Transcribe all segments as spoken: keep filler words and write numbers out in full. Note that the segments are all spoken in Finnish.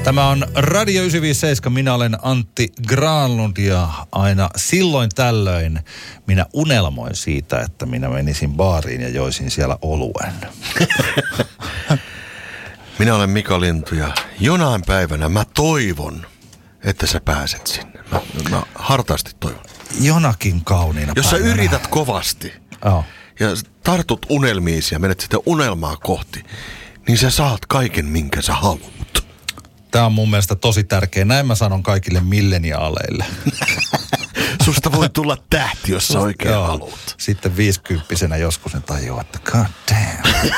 Tämä on Radio yhdeksänsataaviisikymmentäseitsemän. Minä olen Antti Granlund ja aina silloin tällöin minä unelmoin siitä, että minä menisin baariin ja joisin siellä oluen. Minä olen Mika Lintu ja jonain päivänä mä toivon, että sä pääset sinne. Mä, mä hartaasti toivon. Jonakin kauniina Jos päivänä. sä yrität kovasti oh. ja tartut unelmiisi ja menet sitä unelmaa kohti, niin sä saat kaiken, minkä sä haluat. Tämä on mun mielestä tosi tärkeä. Näin mä sanon kaikille milleniaaleille. Susta voi tulla tähti, jos sä oikein Joo. haluat. Sitten viisikymppisenä joskus ne tajuaa, että god damn.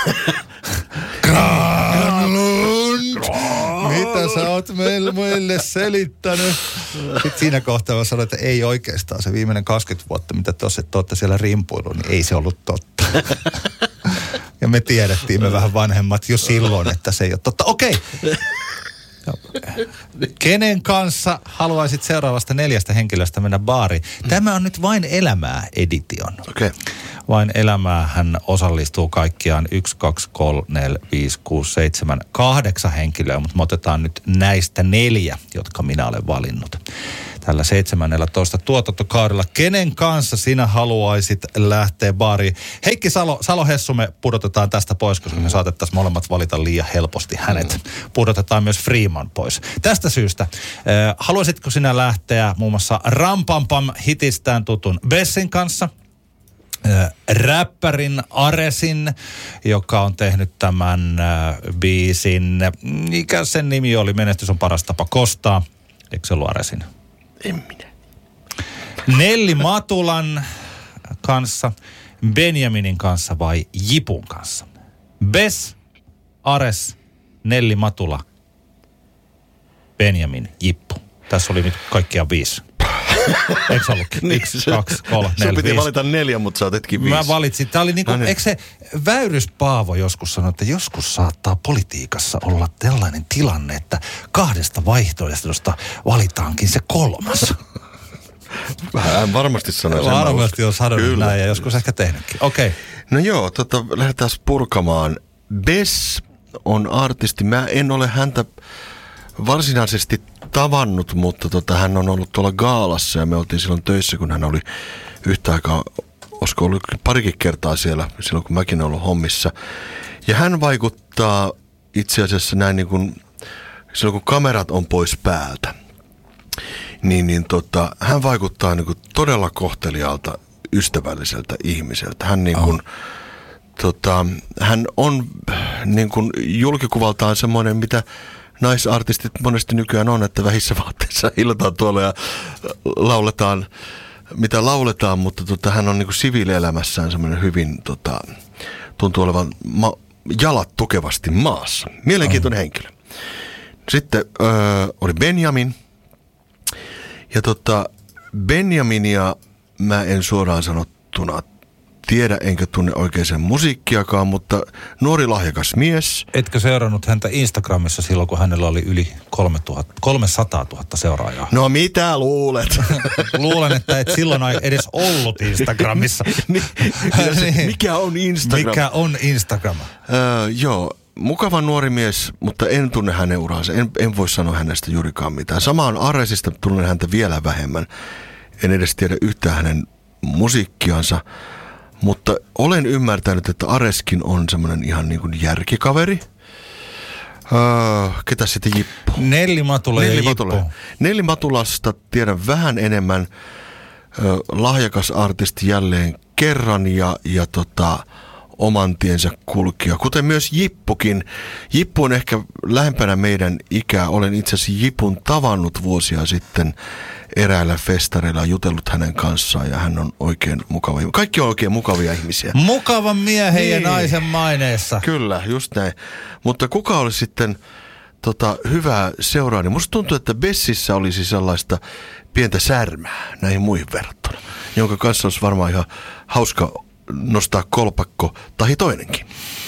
Granlund! Mitä sä oot meille, meille selittänyt? Sitten siinä kohtaa mä sanoin, että ei oikeastaan. Se viimeinen kaksikymmentä vuotta, mitä te olette siellä rimpuillut, niin ei se ollut totta. Ja me tiedettiin, me vähän vanhemmat jo silloin, että se ei ole totta. Okei. Okay. Kenen kanssa haluaisit seuraavasta neljästä henkilöstä mennä baariin? Tämä on nyt Vain elämää edition. Okei. Okay. Vain elämää hän osallistuu kaikkiaan yksi, kaksi, kolme, neljä, viisi, kuusi, seitsemän, kahdeksan henkilöä, mutta me otetaan nyt näistä neljä, jotka minä olen valinnut. Tällä seitsemännellätoista tuotantokaudella. Kenen kanssa sinä haluaisit lähteä baariin? Heikki Salo, Salo Hessu me pudotetaan tästä pois, koska me saatettaisiin molemmat valita liian helposti hänet. Pudotetaan myös Freeman pois. Tästä syystä, äh, haluaisitko sinä lähteä muun muassa Rampampam hitistään tutun Bessin kanssa? Äh, räppärin Aresin, joka on tehnyt tämän äh, biisin. Mikä sen nimi oli? Menestys on paras tapa kostaa. Eikö se ollut Aresin? En minä. Nelli Matulan kanssa, Benjaminin kanssa vai Jipun kanssa? Bes, Ares, Nelli Matula, Benjamin, Jippu. Tässä oli nyt kaikkiaan viisi. Eikö ollutkin? Yksi, kaksi, kolme, neljä, sun piti viisi. valita neljä, mutta sä otetkin viisi. Mä valitsin. Tää oli niinku, no niin. Eikö se Väyrys Paavo joskus sanoi, että joskus saattaa politiikassa olla tällainen tilanne, että kahdesta vaihtoehdosta valitaankin se kolmas. Vähän varmasti sanoin sen. Varmasti on sanonut näin ja joskus ehkä tehnytkin. Okei. Okay. No joo, tota, lähdetään purkamaan. Bess on artisti. Mä en ole häntä varsinaisesti tavannut, mutta tota, hän on ollut tuolla gaalassa ja me oltiin silloin töissä, kun hän oli yhtä aikaa, olisiko ollut parikin kertaa siellä, silloin kun mäkin olen ollut hommissa. Ja hän vaikuttaa itse asiassa näin niin kuin, silloin kun kamerat on pois päältä, niin, niin tota, hän vaikuttaa niin kuin todella kohteliaalta, ystävälliseltä ihmiseltä. Hän niin kuin, oh. tota, hän on niin kuin julkikuvaltaan semmoinen, mitä naisartistit monesti nykyään on, että vähissä vaatteissa hilataan tuolla ja lauletaan, mitä lauletaan, mutta tota, hän on niin kuin siviilielämässään semmoinen hyvin, tota, tuntuu olevan ma- jalat tukevasti maassa. Mielenkiintoinen oh. henkilö. Sitten öö, oli Benjamin. Ja tota, Benjaminia mä en suoraan sanottuna tiedä, enkä tunne oikein sen musiikkiakaan, mutta nuori lahjakas mies. Etkö seurannut häntä Instagramissa silloin, kun hänellä oli yli kolmesataatuhatta seuraajaa? No mitä luulet? Luulen, että et silloin edes ollut Instagramissa. Mikä on Instagram? Mikä on Instagram? Öö, joo, mukava nuori mies, mutta en tunne hänen uraansa. En, en voi sanoa hänestä juurikaan mitään. Sama on Aresista, tunnen häntä vielä vähemmän. En edes tiedä yhtään hänen musiikkiansa. Mutta olen ymmärtänyt, että Areskin on semmoinen ihan niin kuin järkikaveri. Öö, ketä sitten Jippu? Nelli Matula Nelli ja Matula. Jippu. Nelli Matulasta tiedän vähän enemmän. Öö, lahjakas artisti jälleen kerran ja, ja tota, oman tiensä kulkija. Kuten myös Jippukin. Jippu on ehkä lähempänä meidän ikää. Olen itse asiassa Jipun tavannut vuosia sitten eräillä festareilla, jutellut hänen kanssaan ja hän on oikein mukava. Kaikki on oikein mukavia ihmisiä. Mukavan miehen niin. ja naisen maineessa. Kyllä, just näin. Mutta kuka olisi sitten tota, hyvää seuraa? Niin musta tuntuu, että Bessissä olisi sellaista pientä särmää näihin muihin verrattuna, jonka kanssa olisi varmaan ihan hauska nostaa kolpakko tai toinenkin.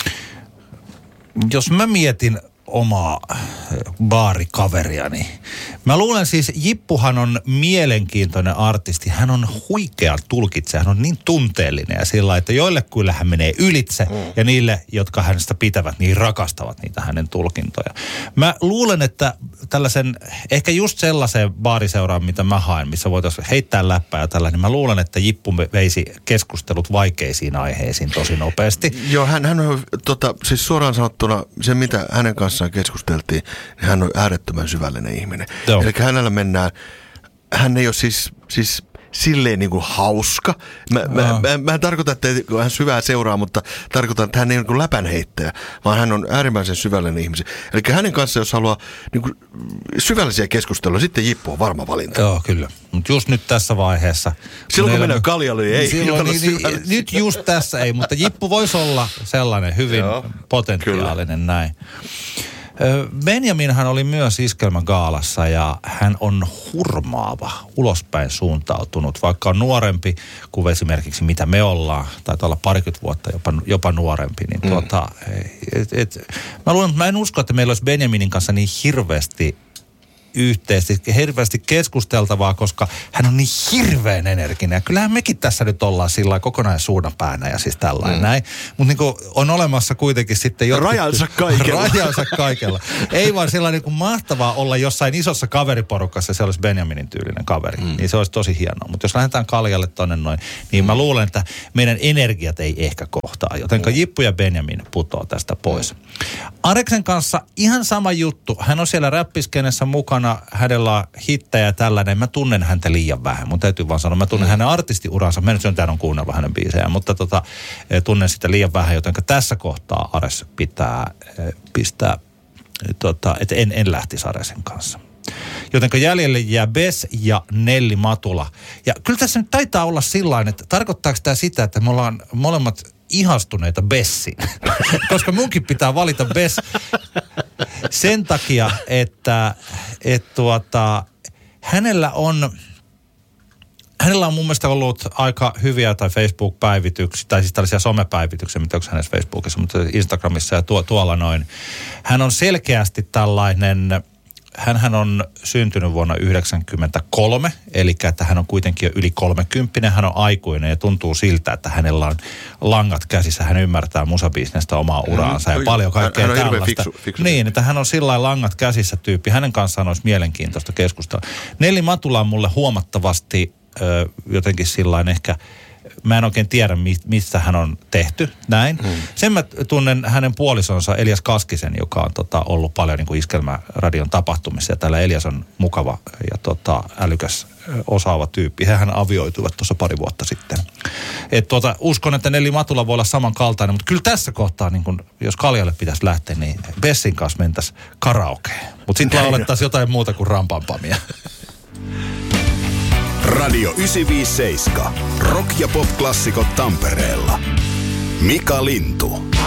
Jos mä mietin omaa baarikaveriani. Mä luulen siis, Jippuhan on mielenkiintoinen artisti. Hän on huikea tulkitsija. Hän on niin tunteellinen ja sillä, että joille kyllä hän menee ylitse mm. ja niille, jotka hänestä pitävät, niin rakastavat niitä hänen tulkintoja. Mä luulen, että tällaisen, ehkä just sellaiseen baariseuraan, mitä mä haen, missä voitaisiin heittää läppää ja tällä, niin mä luulen, että Jippu veisi keskustelut vaikeisiin aiheisiin tosi nopeasti. Joo, hän, hän on, tota, siis suoraan sanottuna, se mitä hänen kanssaan keskusteltiin, niin hän on äärettömän syvällinen ihminen. Joo. Eli hänellä mennään, hän ei ole siis, siis silleen niin kuin hauska. Mä, mä, mä, mä en tarkoita, että hän syvää seuraa, mutta tarkoitan, että hän ei ole niin läpänheittäjä, vaan hän on äärimmäisen syvällinen ihminen. Eli hänen kanssa, jos haluaa niin kuin syvällisiä keskusteluja, sitten Jippu on varma valinta. Joo, kyllä. Mutta just nyt tässä vaiheessa. Silloin kun mennään kaljalle, niin ei. Silloin, niin, niin, nyt just tässä ei, mutta Jippu voisi olla sellainen hyvin Joo, potentiaalinen kyllä. näin. Benjaminhan oli myös Iskelmä-gaalassa ja hän on hurmaava, ulospäin suuntautunut, vaikka on nuorempi kuin esimerkiksi mitä me ollaan, taitaa olla parikymmentä vuotta jopa, jopa nuorempi. Niin mm. tuota, et, et, mä luulen, että mä en usko, että meillä olisi Benjaminin kanssa niin hirveästi yhteisesti, hirveästi keskusteltavaa, koska hän on niin hirveän energinen. Ja kyllähän mekin tässä nyt ollaan sillä kokonaan suunapäänä ja siis tällainen mm. näin. Mutta niin on olemassa kuitenkin sitten jotkut... Rajansa kaikella. Rajansa kaikella. Ei vaan sillä niin mahtavaa olla jossain isossa kaveriporukassa, se olisi Benjaminin tyylinen kaveri. Mm. Niin se olisi tosi hienoa. Mutta jos lähdetään kaljalle tonne noin, niin mm. mä luulen, että meidän energiat ei ehkä kohtaa. Jotenka mm. Jippu ja Benjamin putoaa tästä pois. Mm. Areksen kanssa ihan sama juttu. Hän on siellä räppiskenessä mukana. Hänellä on hittejä tällainen. Mä tunnen häntä liian vähän. Mun täytyy vaan sanoa, mä tunnen mm. hänen artistiuransa. Mä nyt on kuunnella hänen biisejään, mutta tota, tunnen sitä liian vähän, joten tässä kohtaa Ares pitää pistää, tota, että en, en lähtisi Aresen kanssa. Jotenka jäljelle jää Bes ja Nelli Matula. Ja kyllä tässä nyt taitaa olla sillain, että tarkoittaako tämä sitä, että me ollaan molemmat ihastuneita Bessiin? Koska munkin pitää valita Bes sen takia, että et tuota, hänellä on... Hänellä on mun mielestä ollut aika hyviä tai Facebook-päivityksiä, tai siis tällaisia somepäivityksiä, mitä onko hänessä Facebookissa, mutta Instagramissa ja tuo, tuolla noin. Hän on selkeästi tällainen, hänhän on syntynyt vuonna yhdeksänkymmentäkolme, eli että hän on kuitenkin jo yli kolmekymppinen, hän on aikuinen ja tuntuu siltä, että hänellä on langat käsissä, hän ymmärtää musabisnestä omaa uraansa ja paljon kaikkea hän, hän tällaista. Fiksu, fiksu. Niin, että hän on sillä langat käsissä tyyppi, hänen kanssaan olisi mielenkiintoista keskustella. Nelli Matula on mulle huomattavasti ö, jotenkin sillain ehkä, mä en oikein tiedä, mistä hän on tehty, näin. Hmm. Sen mä tunnen hänen puolisonsa Elias Kaskisen, joka on tota, ollut paljon niin kuin Iskelmä-radion tapahtumissa. Ja täällä Elias on mukava ja tota, älykäs, osaava tyyppi. Hehän avioituivat tuossa pari vuotta sitten. Et, tota, uskon, että Nelli Matula voi olla samankaltainen, mutta kyllä tässä kohtaa, niin kun, jos kaljalle pitäisi lähteä, niin Bessin kanssa mentäisiin karaokeen. Mutta sitten laulettaisiin jotain muuta kuin rampampamia. Radio yhdeksänsataaviisikymmentäseitsemän. Rock- ja pop-klassikot Tampereella. Mika Lintu.